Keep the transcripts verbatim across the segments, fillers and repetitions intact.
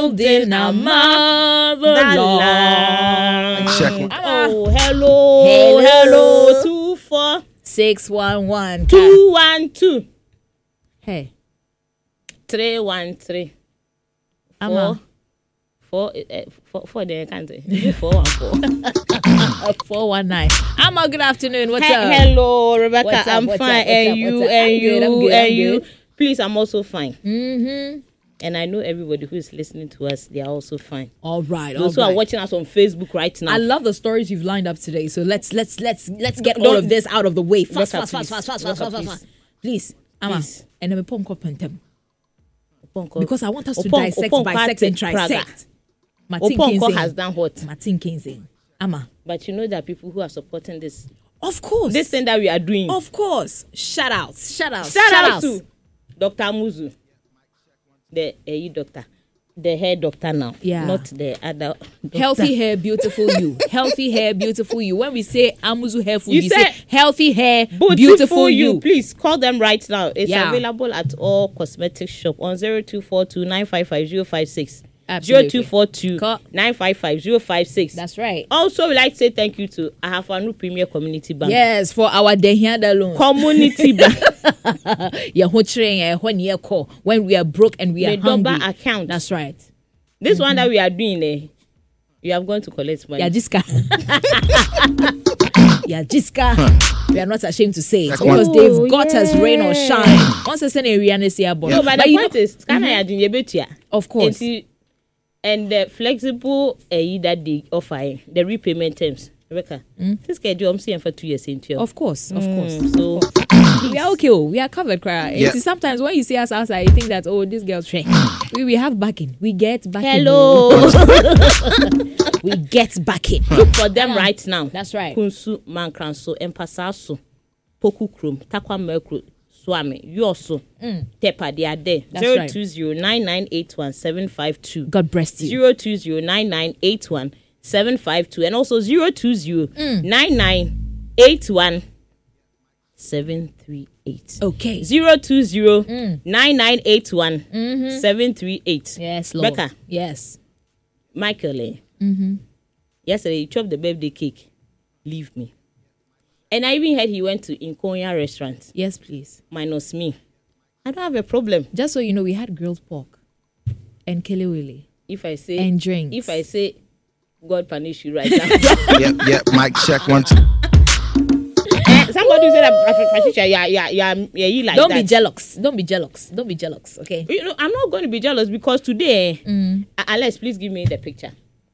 building a motherland. Check. Oh, hello, hello, hello, two four six one one two one two. Hey, three one three. Four, four, uh, four, four. There can't say four one four. four one nine. Amma, good afternoon. What's He- up? Hello, Rebecca. What's up, I'm what's fine, up, what's and up, you, what's up? and I'm you, good, I'm good, and I'm you. good. Please, I'm also fine. Mm-hmm. And I know everybody who is listening to us, they are also fine. All right. Those all who right. are watching us on Facebook right now. I love the stories you've lined up today. So let's let's let's let's get Don't- all of this out of the way. Fast, Rebecca, fast, fast, please. fast, fast, fast, Rebecca, fast, fast, please. fast. Please, Amma. Please. And then we pump up and them. Oponko- Because I want us to Oponko- dissect, Oponko bisect, ate and Praga. trisect. Martin Oponko Kinsey. has done what? Martin Kinsey. Amma. But you know that people who are supporting this, Of course. this thing that we are doing. Of course. Shout out. Shout out. Shout out to Doctor Muzu, the A E doctor, the hair doctor now. Yeah. Not the other. Doctor. Healthy hair, beautiful you. Healthy hair, beautiful you. When we say Amuzu hair food, You you, said say healthy hair, Beautiful, beautiful, you. you. Please call them right now. It's Yeah. available at all cosmetic shop on zero two four two nine five five zero five six. Absolutely. zero two four two nine five five zero five six. That's right. Also, we'd like to say thank you to Ahafanu Premier Community Bank. Yes, for our Dehianda loan. Community Bank. Yeah, when you call when we are broke and we are The double hungry. account. That's right. This one that we are doing, eh, you have gone to collect money. Yeah, Jiska. Yeah, Jiska. We are not ashamed to say it That's because one. they've got Oh, us rain or yeah. shine. Once a send area and say No, but the you point know- is, Scanner mm-hmm. you betia. Of course. And, and the flexible eh, that they offer, eh, the repayment terms. Rebecca, mm? this guy do I'm seeing for two years into. Of course, of Mm, course. So We are okay. Oh. We are covered, cry. Yeah. See, sometimes when you see us outside, you think that oh, this girl's train. we we have backing. We get backing. hello. We get backing. Look for them right now. That's right. Kunsu Mankranso Empasaso Poku Krum Takwa Merkro Swami Yoso Mm. Tepa they are there. That's Zero right. two zero nine nine eight one seven five two. God bless you. Zero two zero nine nine eight one seven five two and also zero two zero nine nine eight one seven three eight. Okay. Zero two zero nine nine eight one seven three eight. Yes, Lord. Becca, Yes. Michael, eh? Mm-hmm. Yesterday you chopped the birthday cake. Leave me. And I even heard he went to Inkonya restaurant. Yes, please. Minus me. I don't have a problem. Just so you know, we had grilled pork and kelewele If I say and drinks. if I say God punish you right now. Yep, yep. Mic check one, two. Eh, somebody said that Patricia, yeah, yeah, yeah, yeah, you like Don't that. be jealous. Don't be jealous. Don't be jealous. Okay. You know, I'm not going to be jealous because today, mm. uh, Alex, please give me the picture.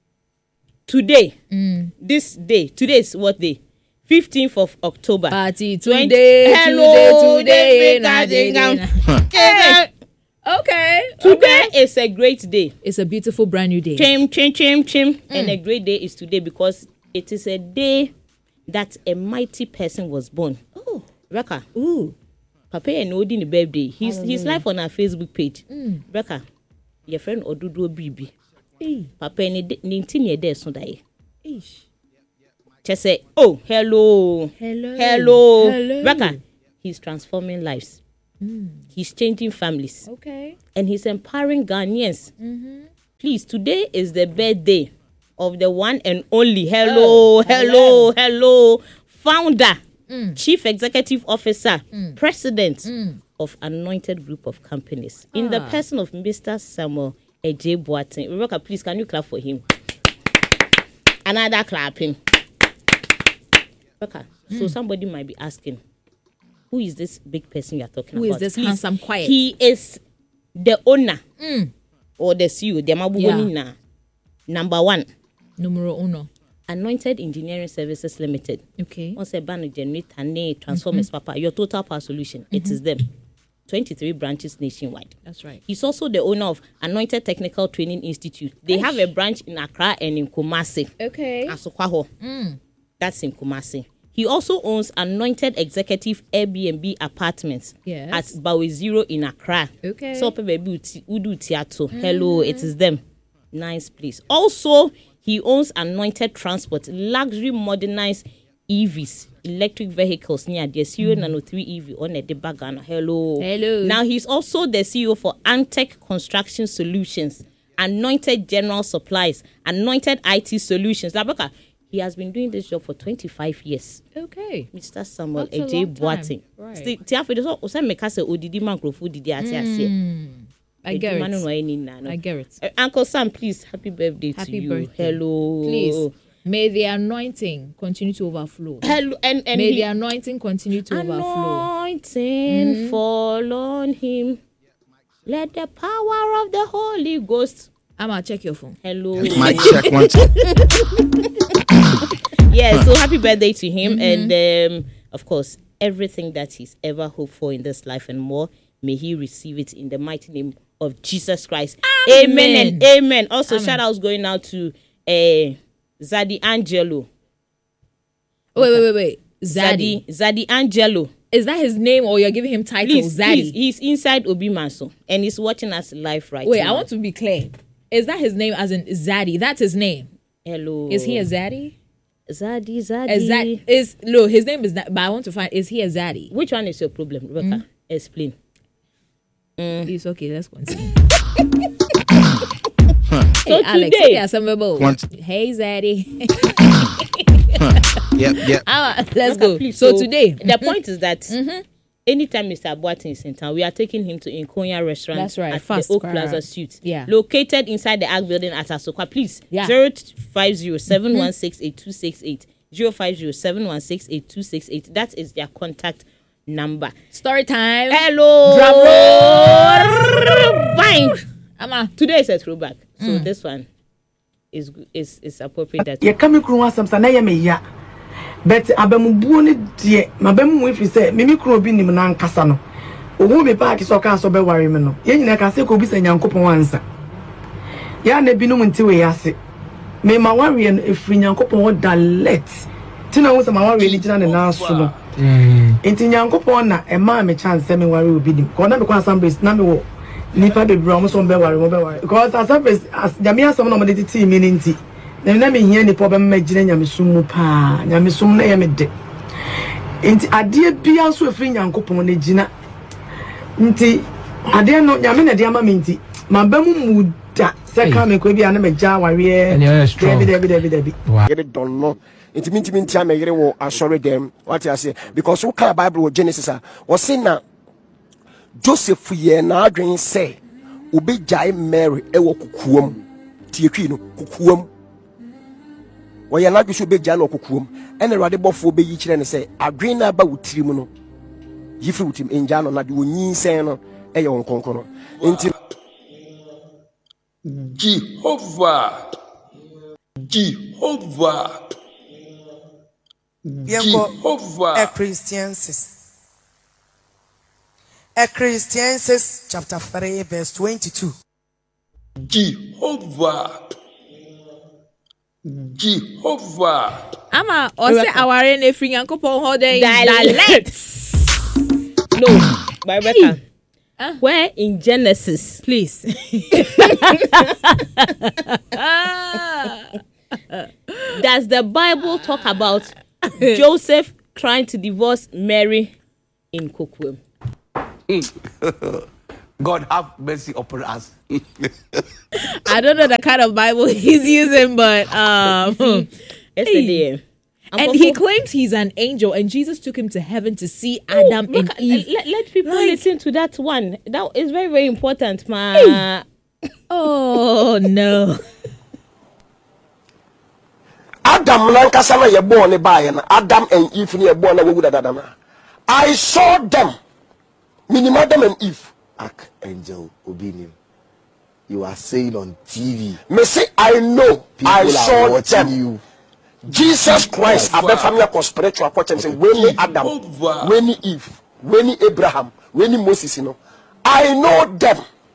Today, Mm. this day, today is what day? fifteenth of October. Party twenty today, Hello, today, David today. Nottingham. Hey. Okay. Today is a great day. It's a beautiful brand new day. Chim, chim, chim, chim. And a great day is today because it is a day that a mighty person was born. Oh. Rebecca. Ooh. Papa and Odi the birthday. His his life on our Facebook page. Mm. Rebecca, your friend Odudu Bibi. Hey. Papa and ninety near there so die. Ish. Just say, oh, hello. Hello. Hello. Hello. Rebecca, he's transforming lives. Mm. He's changing families. Okay. And he's empowering Ghanaians. Mm-hmm. Please, today is the birthday of the one and only. Hello, Oh, hello, hello. Founder, Mm. Chief Executive Officer, Mm. President Mm. of Anointed Group of Companies. In the Ah. person of Mister Samuel Eje Boateng. Rebecca, please, can you clap for him? Another clapping. Rebecca, so somebody might be asking, who is this big person you are talking Who about? is this Please, handsome, quiet? He is the owner Mm. or the C E O, the Mabu Yeah. Nina. Number one, Numero uno. Anointed Engineering Services Limited. Okay. Once a ban generator, ne transformers, papa, your total power solution. It is them. twenty-three branches nationwide. That's right. He's also the owner of Anointed Technical Training Institute. They have a branch in Accra and in Kumasi. Okay. Asokwaho. Mm. That's in Kumasi. He also owns Anointed Executive Airbnb Apartments Yes. at Bawe Zero in Accra. Okay. So, baby, Udu Tiato. Hello, it is them. Nice place. Also, he owns Anointed Transport, luxury modernized E Vs, electric vehicles near the zero Nano three E V on the Debagana. Hello. Hello. Now, he's also the C E O for Antec Construction Solutions Anointed General Supplies, Anointed I T Solutions. Labaka, he has been doing this job for twenty-five years. Okay. Mister Samuel That's a A J long time. Boateng. Right. Tiafe, there's also make say odidi microphone didi ati ase. I get it. I get it. Uh, Uncle Sam, please, happy birthday Happy to you. birthday. Hello. Please, may the anointing continue to overflow. Hello. And, and may he, the anointing continue to overflow. Anointing Mm-hmm. fall on him. Let the power of the Holy Ghost. I'ma check your phone. Hello. Mic check one two. Yeah, so happy birthday to him. Mm-hmm. And um, of course, everything that he's ever hoped for in this life and more, may he receive it in the mighty name of Jesus Christ. Amen, amen and amen. Also, amen. Shout outs going out to uh, Zaddy Angelo. Wait, wait, wait, wait. Zaddy. Zaddy Angelo. Is that his name or you're giving him title? Please, Zaddy. Please, he's inside Obi Manso and he's watching us live right wait, now. Wait, I want to be clear. Is that his name as in Zaddy? That's his name. Hello. Is he a Zaddy? Zaddy, Zaddy. Is that is no? His name is that, but I want to find. Is he a Zaddy? Which one is your problem, Rebecca? Mm. Explain. Mm. It's okay. Let's continue. So hey, Alex, today, okay, hey, Zaddy. Yep, yep. Uh, let's go. Please, so, so today, the point is that mm-hmm. anytime Mister Boateng is in town, we are taking him to Inkonya Restaurant. That's right. At Fast, the Oak crap. Plaza Suite. Yeah. Located inside the Arc Building at Asokwa. Please, yeah. zero five zero seven one six eight two six eight. zero five zero seven one six eight two six eight. That is their contact number. Story time. Hello. Drum roll. Bang. Ama. Today is a throwback. So Mm. this one is is is appropriate. That you come across some sana me ya. But abamubuo ne de mabamu we fi say mimi kro bi nim na nkasa no. Owo me park so ka so be ware me no. Ye nyina ka se ko bi sa Nyankopon ansa. Ya na binum nti we ase. Me ma ware no efri Nyankopon direct. Tina wo se ma ware ni gina ne na so no. Enti Nyankopon na e ma me chance me ware obi dim. Ko na me kwa assemblies na me wo nipa be bro mo so be ware mo be ware. Because assemblies as jamia som no mo de ti mi ni nti. Na na me hia ni problem magire nyamesum mu pa. Nyamesum na ye me de. Enti ade bia so efri Nyankopon na gina. Nti ade no nyame na de ama me nti. Mabamu mu da se ka me ko bia na me ja ware. Debi debi debi debi. Yere don no. Nti minti minti am yere wo asori dem. What you say? Because we can Bible with Genesis ah. We say na Joseph ye na adwen say obi jai Mary e wo kukuom. Tiekwi no kukuom. We ye na adwen so obi jai no kukuom. Ene rade bofo be yi kire ne say adwen na ba wutirim no. Yifi wutim enja no na de onyin sen no e ye won konkono. Nti Jehovah Jehovah Jehovah Ecclesiastes Ecclesiastes chapter three verse twenty-two. Jehovah Jehovah Ama ose aware na efri Nyankopon ho den dialect. No, by Rebecca. Uh, Where in Genesis, please. Does the Bible talk about Joseph trying to divorce Mary in Kokwem? God have mercy upon us. I don't know the kind of Bible he's using, but um, yesterday. And he claims he's an angel, and Jesus took him to heaven to see Adam oh, and Eve. Let, let people like, listen to that one. That is very, very important, man. Oh no. Adam lankasa na ye born by na Adam and Eve na ye born na wogu dada na. I saw them. Minimum Adam and Eve. Archangel Obinim. You are saying on T V. Me say I know. People I saw them. You. Jesus Christ, abe family ko spiritual ko say when Adam, when Eve, when Abraham, when Moses, you know. I know them.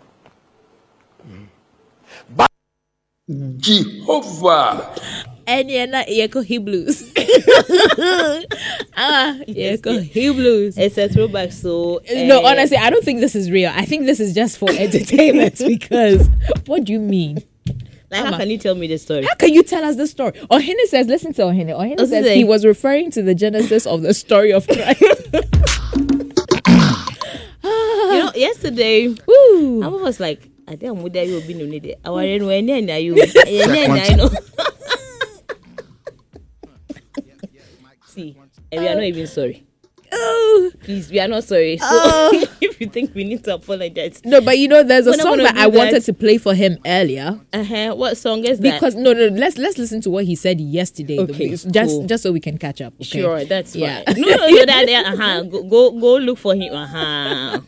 But Jehovah. And you're not Yeko Hebrews. Ah, Yeko Hebrews. It's a throwback, so uh, no, honestly, I don't think this is real. I think this is just for entertainment. Because what do you mean? Like, how can you tell me the story? How can you tell us the story? Ohene says, listen to Ohene. Ohene oh, says he was referring to the genesis of the story of Christ. You know, yesterday, Woo. I was like, I don't know that you be no need. Our end when you you know. See, and we are not even sorry. Oh, please, we are not sorry. So oh. If you think we need to apologize, no. But you know, there's a song that I that. wanted to play for him earlier. Uh huh. What song is that? Because no, no. Let's let's listen to what he said yesterday. Okay, just cool. just so we can catch up. Okay? Sure, that's yeah. Fine. No, no, you're that there. Uh huh. Go, go go look for him. Uh huh.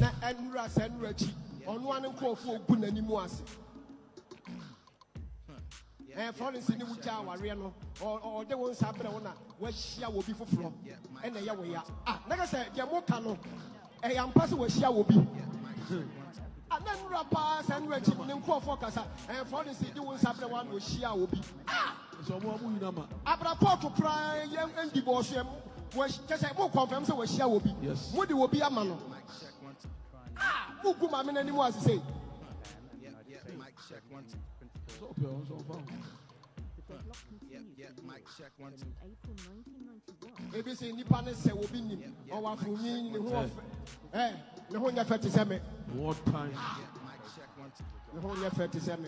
Eh, Florence ni wuja ware no or or de won sabre wona wa hia wo bi foforo e na ye wo ya ah na ka say je mo ka no e ya mpa se wa hia wo bi ana nura pa san wa chi ne nko fo kasa eh Florence di won sabre wa no hia wo bi ah so mo amu ina ma abra port pra ye ndi bo so em wo ke say mo confirm se wa hia wo bi mo di wo bi ama no ah mo gu ma me na ni mo asese Maybe say nipa ne se obi nim o wa funyi ne ho eh ne ho nya fete se me what time ne ho nya fete se me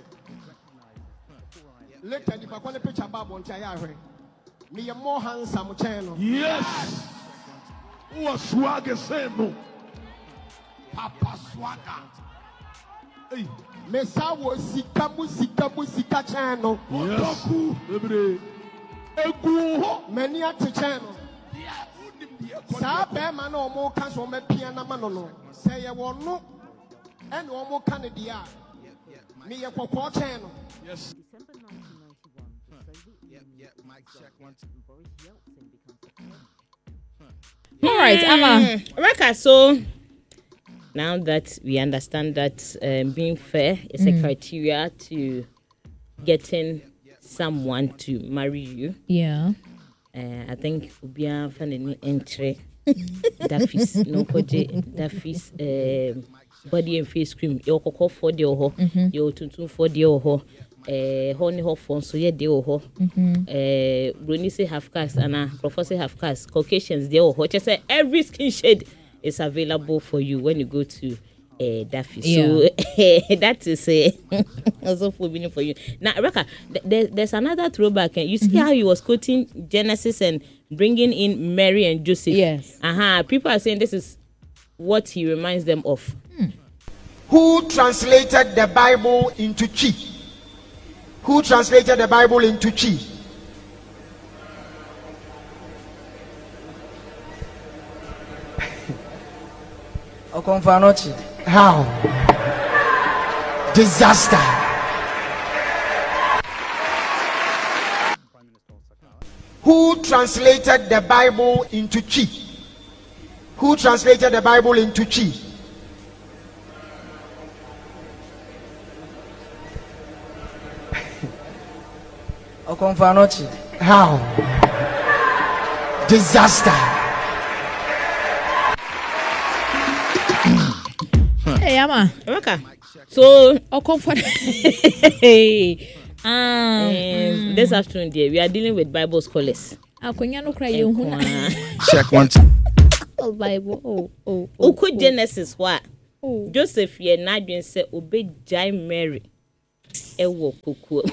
later nipa kwa ne picture ba bo ntia ya hwe me ye more handsome chen no yes who swag same no papa swagger hey mesa wo sika mu sika mu sika chen no oku ebre egu ho mani ate chen no sa be ma na omo ka so me pia na ma no no se ye wo no e na omo ka ne dia me ye kokko chen no yes December nineteen ninety-one yep yep mic check one Boris Yeltsin becomes all right Amma Reka, so now that we understand that um, being fair is mm. a criteria to getting someone to marry you. Yeah. Uh, I think Ubia Fanny entry Daffy's no koje Daffy's body and face cream. Your cocoa for the oho, your tuntun for the oho, eh, honey ho phone so ye de oho. Eh, Bruni say half cast and a professor half cast. Caucasians de oho. Just say every skin shade is available for you when you go to uh, Daffy. Yeah. So that is uh, also for meaning for you. Now, Reka, th- there, there's another throwback. You see mm-hmm. how he was quoting Genesis and bringing in Mary and Joseph. Yes. Uh-huh. People are saying this is what he reminds them of. Hmm. Who translated the Bible into Chi? Who translated the Bible into Chi? How? Disaster. Who translated the Bible into Chi? Who translated the Bible into Chi? How? Disaster. Hey, Amma. Reka. So, oh, comfort. um, um, this afternoon, dear, we are dealing with Bible scholars. Check one. Oh, Bible. Oh, oh, oh. Uku Genesis, what? Oh. Joseph, ye Nadine said, obey Jai Mary. Ewo kuku.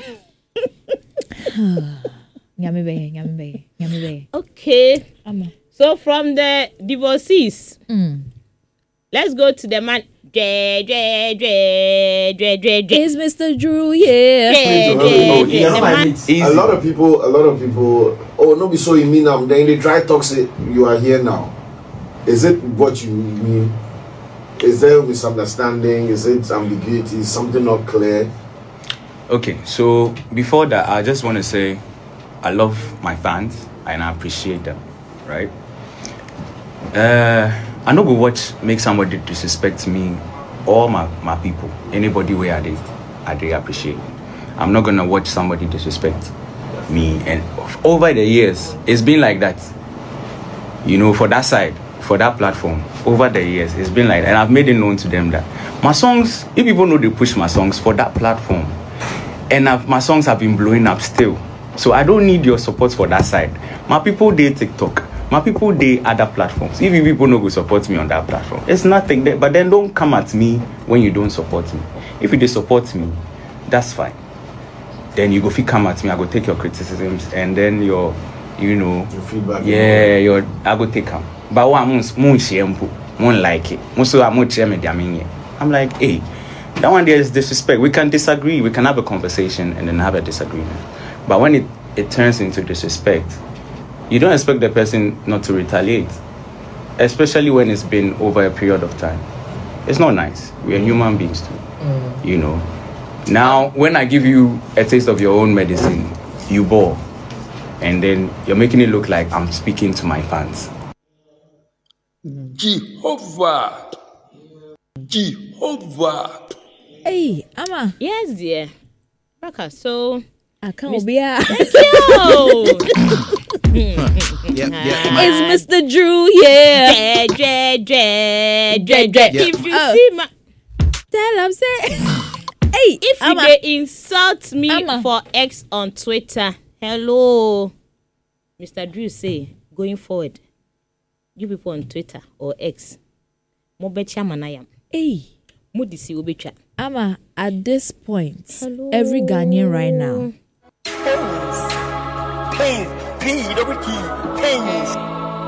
Yamibe, yamibe, yamibe. Okay. Amma. So, from the divorcees, mm. let's go to the man. Dre, dre, dre, dre, dre, dre. Is Mister Drew here? Dre, dre, dre. A lot of people, a lot of people. Oh, no, be so you mean I'm then the dry talk say you are here now. Is it what you mean? Is there misunderstanding? Is it ambiguity? Is something not clear? Okay, so before that, I just want to say I love my fans and I appreciate them, right? Uh. I know what makes somebody disrespect me or my, my people. Anybody where I did, I do appreciate. I'm not gonna watch somebody disrespect me. And over the years, it's been like that. You know, for that side, for that platform, over the years, it's been like that. And I've made it known to them that my songs, if people know they push my songs for that platform, and I've, my songs have been blowing up still. So I don't need your support for that side. My people, they TikTok. My people, they other platforms. If you people no go support me on that platform, it's nothing there. But then don't come at me when you don't support me. If you dey support me, that's fine. Then you go fit come at me, I go take your criticisms, and then your, you know, your feedback. Yeah, your I go take them. But what I'm won't like it. Most of them I'm like, hey, that one there is disrespect. We can disagree, we can have a conversation and then have a disagreement. But when it, it turns into disrespect, you don't expect the person not to retaliate, especially when it's been over a period of time. It's not nice. We are human beings too, mm. you know. Now, when I give you a taste of your own medicine, you bore. And then you're making it look like I'm speaking to my fans. Jehovah. Jehovah. Hey, Ama. Yes, dear. Raka, so... I can't be here. Thank you. Yep, yep. It's Mister Drew here. Dread, dread, dread, dread. If you oh. see my... Tell him, say... Hey, if Ama. you dey insult me Ama. for X on Twitter, hello, Mister Drew say, going forward, you people on Twitter or X, mo becha manayam. Hey, mo disi obecha. Ama, at this point, hello. Every Ghanaian right now. Pains. Pains. P, double T. Pains.